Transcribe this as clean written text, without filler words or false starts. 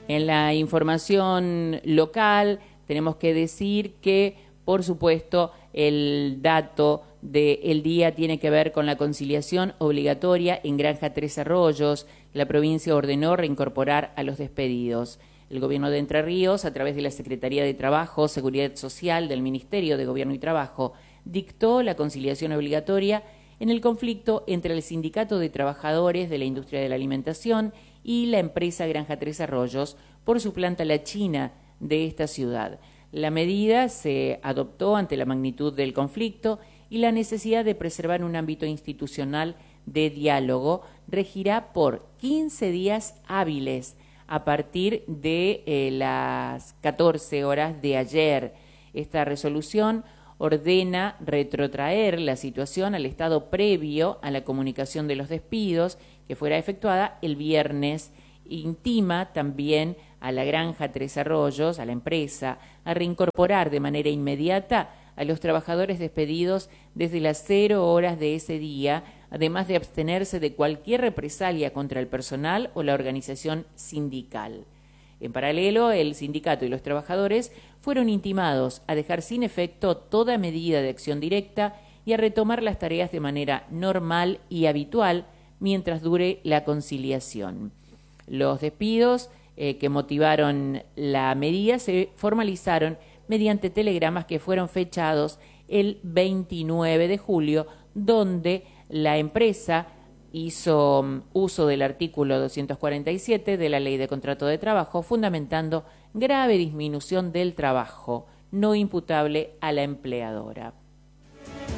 En la información local tenemos que decir que, por supuesto, el dato del día tiene que ver con la conciliación obligatoria en Granja Tres Arroyos. La provincia ordenó reincorporar a los despedidos. El Gobierno de Entre Ríos, a través de la Secretaría de Trabajo, Seguridad Social del Ministerio de Gobierno y Trabajo, dictó la conciliación obligatoria en el conflicto entre el Sindicato de Trabajadores de la Industria de la Alimentación y la empresa Granja Tres Arroyos por su planta La China de esta ciudad. La medida se adoptó ante la magnitud del conflicto y la necesidad de preservar un ámbito institucional de diálogo. Regirá por 15 días hábiles a partir de las 14 horas de ayer. Esta resolución ordena retrotraer la situación al estado previo a la comunicación de los despidos, que fuera efectuada el viernes. Intima también a la Granja Tres Arroyos, a la empresa, a reincorporar de manera inmediata a los trabajadores despedidos desde las 0 horas de ese día, además de abstenerse de cualquier represalia contra el personal o la organización sindical. En paralelo, el sindicato y los trabajadores fueron intimados a dejar sin efecto toda medida de acción directa y a retomar las tareas de manera normal y habitual mientras dure la conciliación. Los despidos que motivaron la medida se formalizaron mediante telegramas que fueron fechados el 29 de julio, donde la empresa hizo uso del artículo 247 de la Ley de Contrato de Trabajo, fundamentando grave disminución del trabajo no imputable a la empleadora.